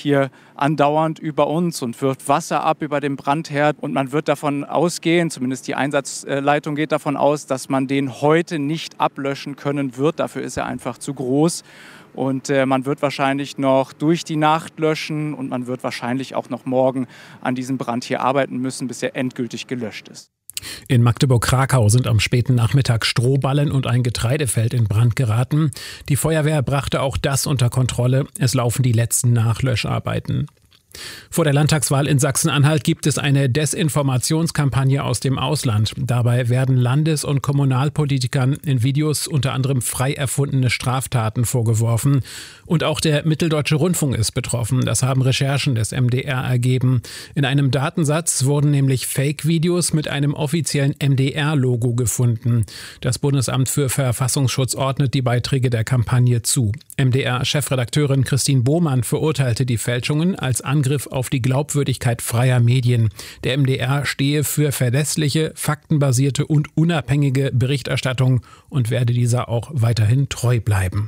hier andauernd über uns und wirft Wasser ab über den Brandherd. Und man wird davon ausgehen, zumindest die Einsatzleitung geht davon aus, dass man den heute nicht ablöschen können wird. Dafür ist er einfach zu groß. Und man wird wahrscheinlich noch durch die Nacht löschen und man wird wahrscheinlich auch noch morgen an diesem Brand hier arbeiten müssen, bis er endgültig gelöscht ist. In Magdeburg-Krakau sind am späten Nachmittag Strohballen und ein Getreidefeld in Brand geraten. Die Feuerwehr brachte auch das unter Kontrolle. Es laufen die letzten Nachlöscharbeiten. Vor der Landtagswahl in Sachsen-Anhalt gibt es eine Desinformationskampagne aus dem Ausland. Dabei werden Landes- und Kommunalpolitikern in Videos unter anderem frei erfundene Straftaten vorgeworfen. Und auch der Mitteldeutsche Rundfunk ist betroffen. Das haben Recherchen des MDR ergeben. In einem Datensatz wurden nämlich Fake-Videos mit einem offiziellen MDR-Logo gefunden. Das Bundesamt für Verfassungsschutz ordnet die Beiträge der Kampagne zu. MDR-Chefredakteurin Christine Bohmann verurteilte die Fälschungen als Angriff auf die Glaubwürdigkeit freier Medien. Der MDR stehe für verlässliche, faktenbasierte und unabhängige Berichterstattung und werde dieser auch weiterhin treu bleiben.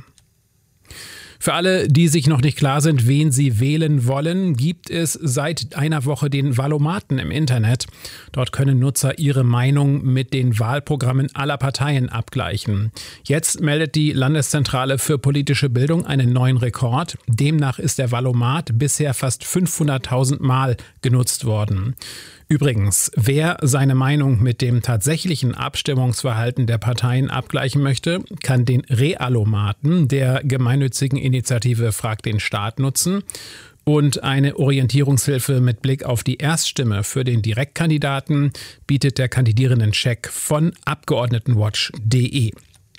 Für alle, die sich noch nicht klar sind, wen sie wählen wollen, gibt es seit einer Woche den Wahlomaten im Internet. Dort können Nutzer ihre Meinung mit den Wahlprogrammen aller Parteien abgleichen. Jetzt meldet die Landeszentrale für politische Bildung einen neuen Rekord. Demnach ist der Wahlomat bisher fast 500.000 Mal genutzt worden. Übrigens, wer seine Meinung mit dem tatsächlichen Abstimmungsverhalten der Parteien abgleichen möchte, kann den Realomaten der gemeinnützigen Initiative Frag den Staat nutzen und eine Orientierungshilfe mit Blick auf die Erststimme für den Direktkandidaten bietet der Kandidierendencheck von Abgeordnetenwatch.de.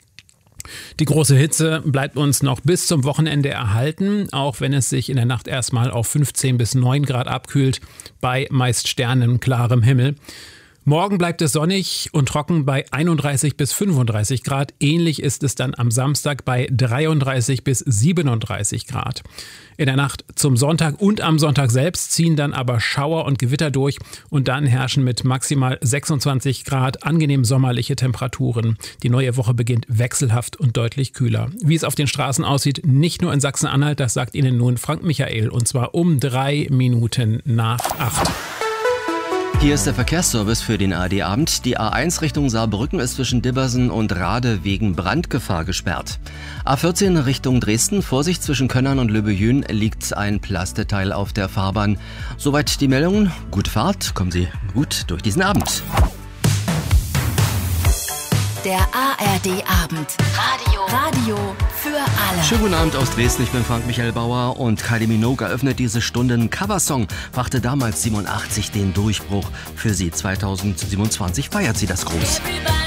Die große Hitze bleibt uns noch bis zum Wochenende erhalten, auch wenn es sich in der Nacht erstmal auf 15 bis 9 Grad abkühlt, bei meist sternenklarem Himmel. Morgen bleibt es sonnig und trocken bei 31 bis 35 Grad. Ähnlich ist es dann am Samstag bei 33 bis 37 Grad. In der Nacht zum Sonntag und am Sonntag selbst ziehen dann aber Schauer und Gewitter durch und dann herrschen mit maximal 26 Grad angenehm sommerliche Temperaturen. Die neue Woche beginnt wechselhaft und deutlich kühler. Wie es auf den Straßen aussieht, nicht nur in Sachsen-Anhalt, das sagt Ihnen nun Frank Michael und zwar um 3 Minuten nach 8. Hier ist der Verkehrsservice für den ARD-Abend. Die A1 Richtung Saarbrücken ist zwischen Dibbersen und Rade wegen Brandgefahr gesperrt. A14 Richtung Dresden, Vorsicht, zwischen Könnern und Löbejün liegt ein Plasteteil auf der Fahrbahn. Soweit die Meldungen. Gute Fahrt, kommen Sie gut durch diesen Abend. Der ARD-Abend. Radio für alle. Schönen guten Abend aus Dresden, ich bin Frank Michael Bauer und Kylie Minogue eröffnet diese Stunde. Ein Coversong brachte damals 87 den Durchbruch. Für sie 2027 feiert sie das groß.